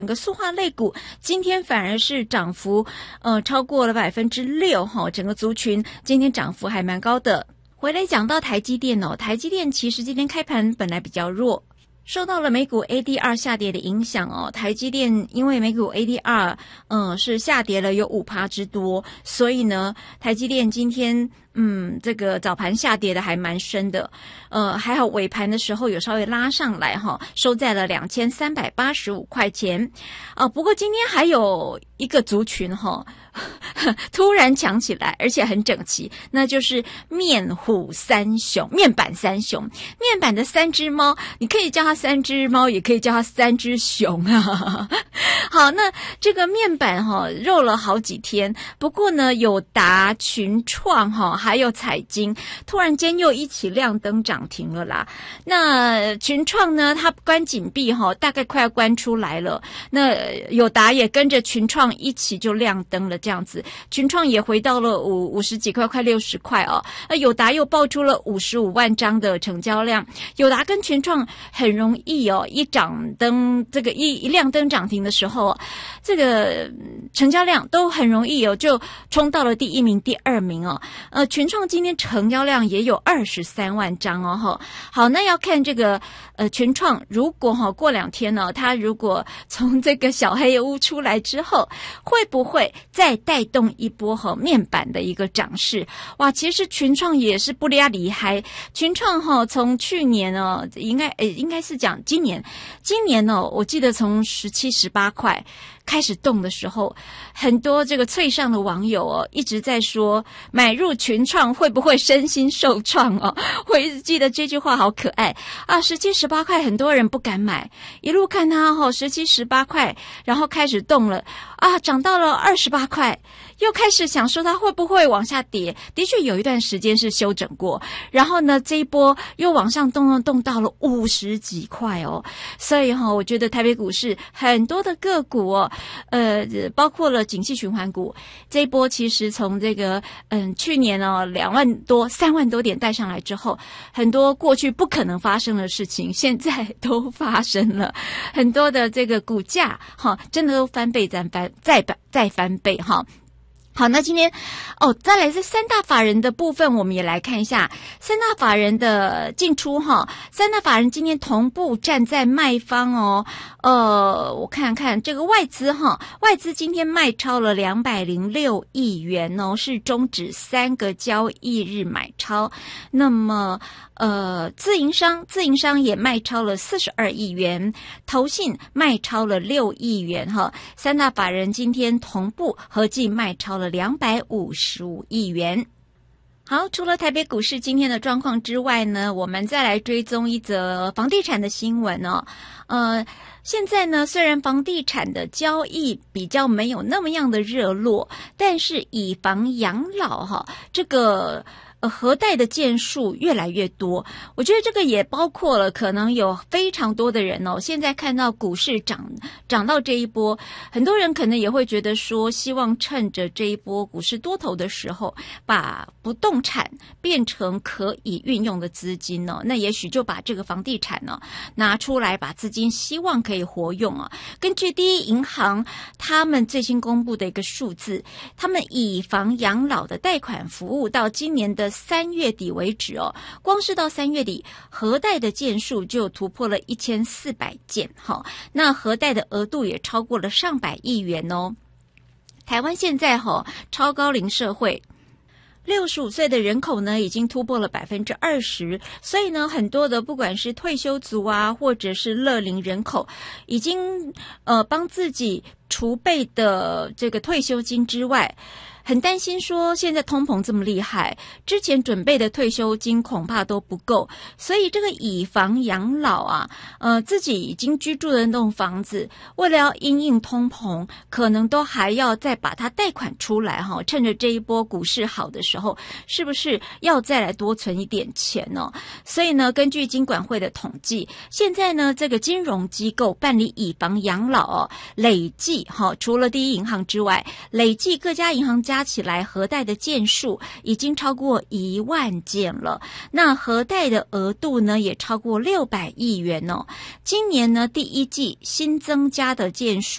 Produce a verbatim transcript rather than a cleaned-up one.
整个塑化类股今天反而是涨幅呃超过了百分之六哈，整个族群今天涨幅还蛮高的。回来讲到台积电哦，台积电其实今天开盘本来比较弱，受到了美股 A D R 下跌的影响哦，台积电因为美股 A D R 嗯是下跌了有 百分之五 之多，所以呢台积电今天嗯这个早盘下跌的还蛮深的，呃还好尾盘的时候有稍微拉上来哈，收在了两千三百八十五块钱啊、呃。不过今天还有一个族群哈突然强起来，而且很整齐，那就是面虎三雄，面板三雄，面板的三只猫，你可以叫它三只猫，也可以叫它三只熊啊。好，那这个面板哈、哦、肉了好几天，不过呢友达、群创哈、哦、还有彩晶突然间又一起亮灯涨停了啦。那群创呢它关紧闭哈、哦，大概快要关出来了，那友达也跟着群创一起就亮灯了，这样子群创也回到了五五十几块，快六十块哦。那友达又爆出了五十五万张的成交量，友达跟群创很容易哦，一涨灯这个一一亮灯涨停的时候，这个成交量都很容易哦，就冲到了第一名、第二名哦。呃，群创今天成交量也有二十三万张哦，哈。好，那要看这个呃群创，如果哈、哦、过两天呢、哦，它如果从这个小黑屋出来之后，会不会再带动一波哈、哦、面板的一个涨势？哇，其实群创也是不厉厉害，群创哈、哦、从去年哦，应该呃应该是讲今年，今年哦，我记得从十七、十八块开始动的时候，很多这个脆上的网友哦一直在说买入群创会不会身心受创哦？我一直记得这句话好可爱啊！十七、十八块很多人不敢买，一路看它哈、哦，十七、十八块，然后开始动了啊，涨到了二十八块。又开始想说它会不会往下跌，的确有一段时间是修整过，然后呢这一波又往上动动动到了五十几块哦，所以哈、哦，我觉得台北股市很多的个股哦，呃，包括了景气循环股，这一波其实从这个嗯去年哦两万多、三万多点带上来之后，很多过去不可能发生的事情，现在都发生了，很多的这个股价哈、哦，真的都翻倍再翻再再翻倍哈。哦好，那今天哦，再来这三大法人的部分，我们也来看一下三大法人的进出哈。三大法人今天同步站在卖方哦，呃，我看看这个外资哈，外资今天卖超了两百零六亿元哦，是终止三个交易日买超。那么呃，自营商自营商也卖超了四十二亿元，投信卖超了六亿元哈。三大法人今天同步合计卖超了两百五十五亿元。好，除了台北股市今天的状况之外呢，我们再来追踪一则房地产的新闻哦。呃，现在呢，虽然房地产的交易比较没有那么样的热络，但是以房养老哈，这个呃，核贷的件数越来越多，我觉得这个也包括了可能有非常多的人哦，现在看到股市涨涨到这一波，很多人可能也会觉得说，希望趁着这一波股市多头的时候，把不动产变成可以运用的资金哦，那也许就把这个房地产呢、哦、拿出来，把资金希望可以活用啊。根据第一银行他们最新公布的一个数字，他们以房养老的贷款服务到今年的三月底为止哦，光是到三月底，核贷的件数就突破了一千四百件，哈，那核贷的额度也超过了上百亿元哦。台湾现在哈超高龄社会。六十五岁的人口呢，已经突破了百分之二十，所以呢，很多的不管是退休族啊，或者是乐龄人口，已经呃帮自己储备的这个退休金之外，很担心说现在通膨这么厉害，之前准备的退休金恐怕都不够，所以这个以房养老啊，呃，自己已经居住的那栋房子，为了要因应通膨，可能都还要再把它贷款出来哈，趁着这一波股市好的时候，是不是要再来多存一点钱呢？所以呢，根据金管会的统计，现在呢，这个金融机构办理以房养老哦，累计哈，除了第一银行之外，累计各家银行加加起来核贷的件数已经超过一万件了，那核贷的额度呢也超过六百亿元哦。今年呢第一季新增加的件数